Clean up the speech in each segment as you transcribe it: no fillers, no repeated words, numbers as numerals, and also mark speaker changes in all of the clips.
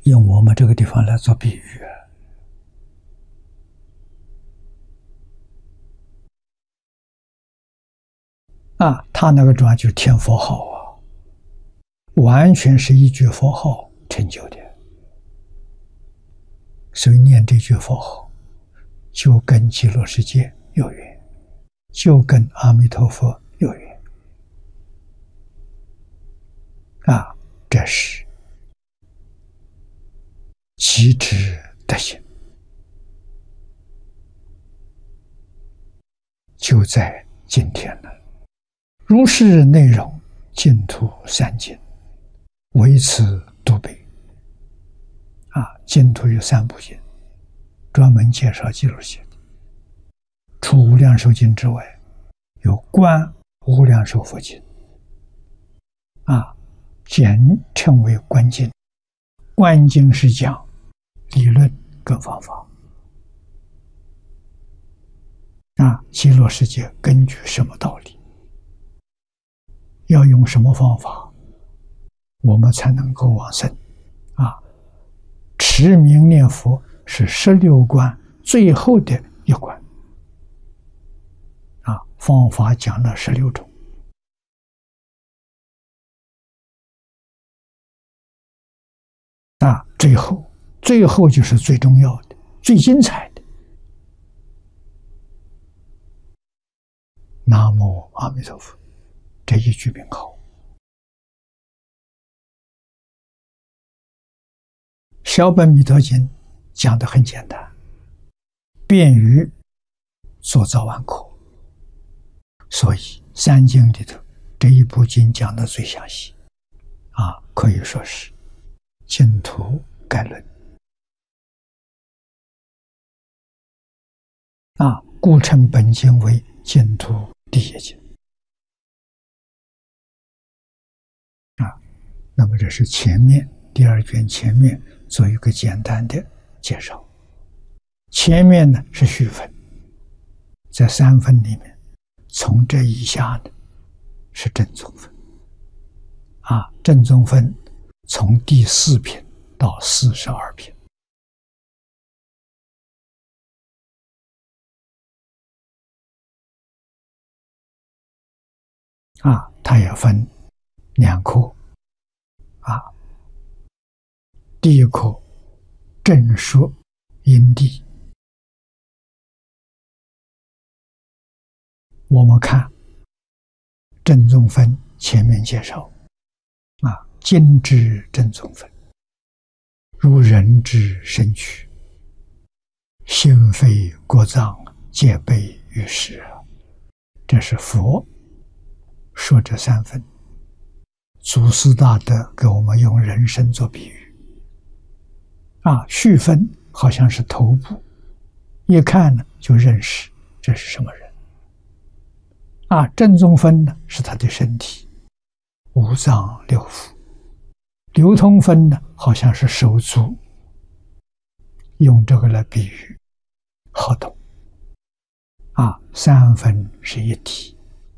Speaker 1: 用我们这个地方来做比喻他那个转就是天佛号完全是一句佛号成就的，所以念这句佛号，就跟极乐世界有缘，就跟阿弥陀佛有缘这是极致德行，就在今天了。如是内容，净土三经，唯此独备净土有三部经，专门介绍极乐世界的。除无量寿经之外，有观无量寿佛经简称为观经。观经是讲理论跟方法极乐世界根据什么道理，要用什么方法，我们才能够往生持名念佛是16观最后的一关方法讲了16种最后就是最重要的最精彩的南无阿弥陀佛这一句名号。小本弥陀经讲得很简单，便于做早晚课，所以三经里头这一部经讲得最详细可以说是净土概论故称本经为净土第一经那么这是前面第2卷前面做一个简单的介绍。前面呢是序分，在3分里面，从这以下呢是正宗分正宗分从第4品到42品它也分2科第一科正说因地，我们看正宗分前面介绍今之正宗分，如人之身躯，心肺国脏皆备于世这是佛说这3分，祖师大德给我们用人身做比喻序分好像是头部，一看呢就认识这是什么人正宗分呢是他的身体5脏6腑，流通分呢好像是手足，用这个来比喻好懂3分是一体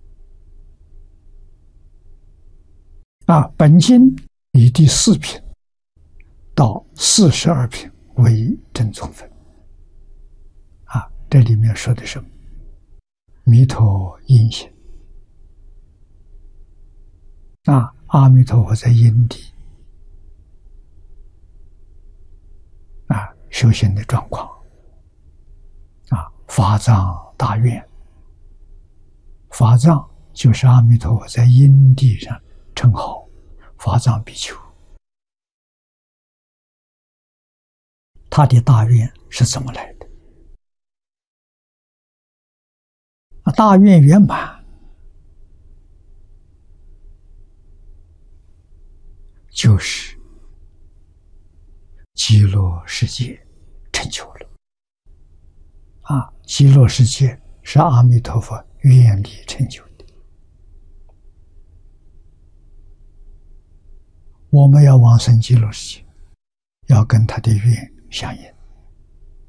Speaker 1: 本经以第4品到42品为正宗分这里面说的什么？弥陀因行阿弥陀佛在因地修行的状况法藏大愿，法藏就是阿弥陀佛在因地上称号法藏比丘，他的大愿是怎么来的？大愿圆满就是极乐世界成就了极乐世界是阿弥陀佛愿力成就的，我们要往生极乐世界，要跟他的愿相应